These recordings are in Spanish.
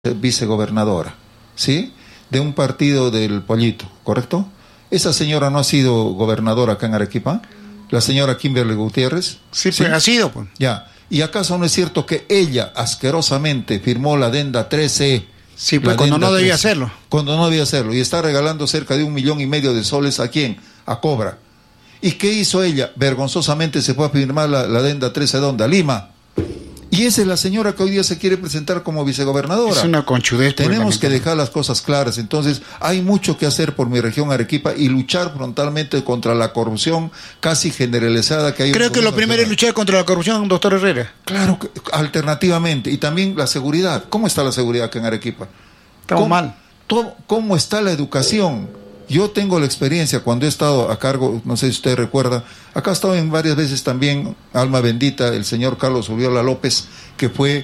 vicegobernadora, ¿sí? De un partido del Pollito, ¿correcto? Esa señora no ha sido gobernadora acá en Arequipa, la señora Kimberly Gutiérrez. Sí, ¿sí? Pues ha sido, pues. Ya. ¿Y acaso no es cierto que ella asquerosamente firmó la adenda 13? Sí, pues cuando no debía hacerlo. Cuando no debía hacerlo. Y está regalando cerca de 1,5 millones de soles ¿a quién? A Cobra. ¿Y qué hizo ella? Vergonzosamente se fue a firmar la adenda 13, ¿dónde? A Lima. Y esa es la señora que hoy día se quiere presentar como vicegobernadora. Es una conchudez. Tenemos que dejar las cosas claras. Entonces, hay mucho que hacer por mi región Arequipa y luchar frontalmente contra la corrupción casi generalizada que hay. Creo que lo primero es luchar contra la corrupción, doctor Herrera. Claro, alternativamente. Y también la seguridad. ¿Cómo está la seguridad acá en Arequipa? Estamos mal. ¿Cómo está la educación? Yo tengo la experiencia cuando he estado a cargo, no sé si usted recuerda, acá ha estado en varias veces también, alma bendita, el señor Carlos Uriola López, que fue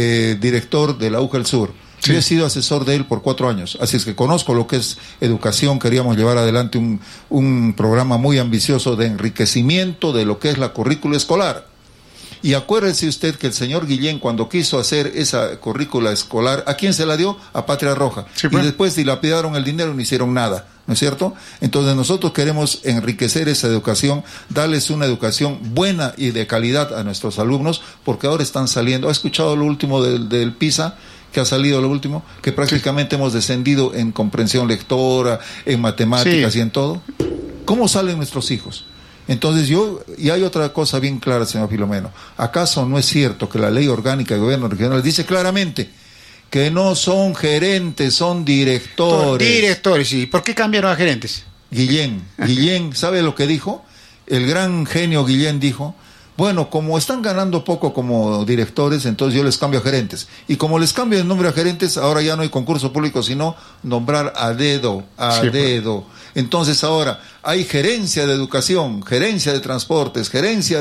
director de la UJEL Sur. Sí. Yo he sido asesor de él por 4 años, así es que conozco lo que es educación. Queríamos llevar adelante un programa muy ambicioso de enriquecimiento de lo que es la currícula escolar. Y acuérdese usted que el señor Guillén, cuando quiso hacer esa currícula escolar, ¿a quién se la dio? A Patria Roja. Sí, pues. Y después dilapidaron el dinero y no hicieron nada, ¿no es cierto? Entonces nosotros queremos enriquecer esa educación, darles una educación buena y de calidad a nuestros alumnos, porque ahora están saliendo. ¿Ha escuchado lo último del PISA? Que ha salido lo último, que prácticamente hemos descendido en comprensión lectora, en matemáticas y en todo. ¿Cómo salen nuestros hijos? Entonces y hay otra cosa bien clara, señor Filomeno. ¿Acaso no es cierto que la ley orgánica de gobierno regional dice claramente que no son gerentes, son directores? Directores, sí. ¿Por qué cambiaron a gerentes? Guillén, ¿sabe lo que dijo? El gran genio Guillén dijo, bueno, como están ganando poco como directores, entonces yo les cambio a gerentes. Y como les cambio el nombre a gerentes, ahora ya no hay concurso público, sino nombrar a dedo, dedo. Entonces ahora hay gerencia de educación, gerencia de transportes, gerencia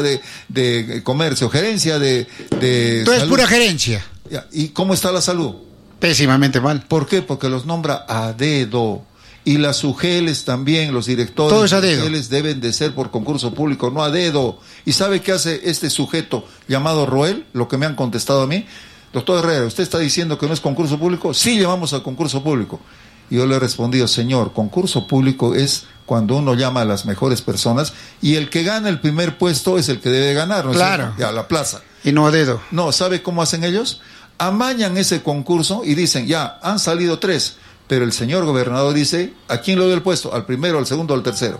de comercio, gerencia de Entonces salud. Pura gerencia. ¿Y cómo está la salud? Pésimamente mal. ¿Por qué? Porque los nombra a dedo. Y las UGELs también, los directores de UGELs deben de ser por concurso público, no a dedo. ¿Y sabe qué hace este sujeto llamado Roel? Lo que me han contestado a mí. Doctor Herrera, ¿usted está diciendo que no es concurso público? Sí, llamamos al concurso público. Y yo le he respondido, señor, concurso público es cuando uno llama a las mejores personas y el que gana el primer puesto es el que debe ganar, ¿no? Claro. A la plaza. Y no a dedo. No, ¿sabe cómo hacen ellos? Amañan ese concurso y dicen, ya, han salido 3. Pero el señor gobernador dice, ¿a quién le doy el puesto? ¿Al primero, al segundo, al tercero?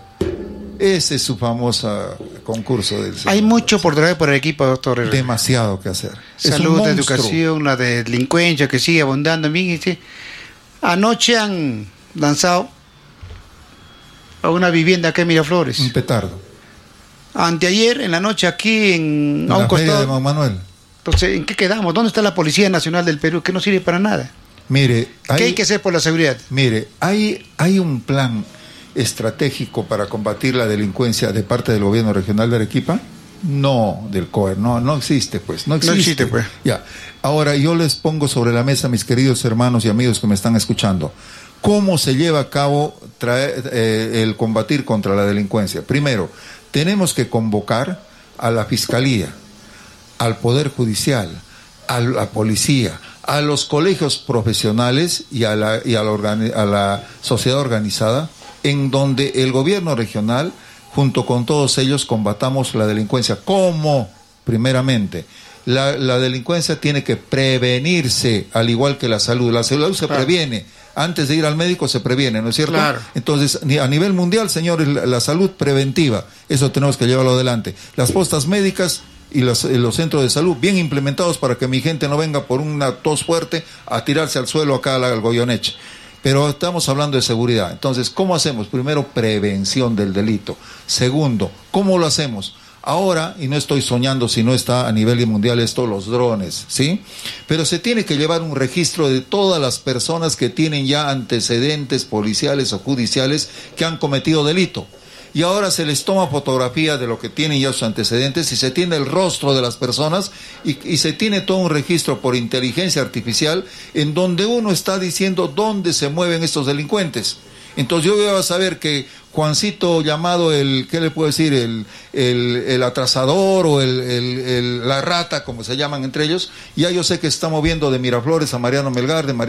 Ese es su famoso concurso del señor. Hay mucho por traer por el equipo, doctor Herrera. Demasiado que hacer. Salud, educación, la delincuencia que sigue abundando. Anoche han lanzado a una vivienda acá en Miraflores. Un petardo. Anteayer, en la noche, aquí a un costado de Juan Manuel. Entonces, ¿en qué quedamos? ¿Dónde está la Policía Nacional del Perú? Que no sirve para nada. Mire, ¿qué hay que hacer por la seguridad? Mire, hay un plan estratégico para combatir la delincuencia de parte del gobierno regional de Arequipa. No, del COER, no existe, pues. No existe, pues. Ya. Ahora, yo les pongo sobre la mesa, mis queridos hermanos y amigos que me están escuchando, cómo se lleva a cabo el combatir contra la delincuencia. Primero, tenemos que convocar a la Fiscalía, al Poder Judicial, a la Policía, a los colegios profesionales y a la sociedad organizada, en donde el gobierno regional, junto con todos ellos, combatamos la delincuencia. ¿Cómo? Primeramente, la delincuencia tiene que prevenirse, al igual que la salud. La salud se previene. Antes de ir al médico se previene, ¿no es cierto? Claro. Entonces, a nivel mundial, señores, la salud preventiva, eso tenemos que llevarlo adelante. Las postas médicas y los centros de salud bien implementados para que mi gente no venga por una tos fuerte a tirarse al suelo acá al Goyeneche. Pero estamos hablando de seguridad. Entonces, ¿cómo hacemos? Primero, prevención del delito. Segundo, ¿cómo lo hacemos? Ahora, y no estoy soñando si no está a nivel mundial esto, los drones, ¿sí? Pero se tiene que llevar un registro de todas las personas que tienen ya antecedentes policiales o judiciales que han cometido delito. Y ahora se les toma fotografía de lo que tienen ya sus antecedentes y se tiene el rostro de las personas y se tiene todo un registro por inteligencia artificial en donde uno está diciendo dónde se mueven estos delincuentes. Entonces yo voy a saber que Juancito llamado ¿qué le puedo decir? El atrasador o la rata, como se llaman entre ellos, ya yo sé que se está moviendo de Miraflores a Mariano Melgar, de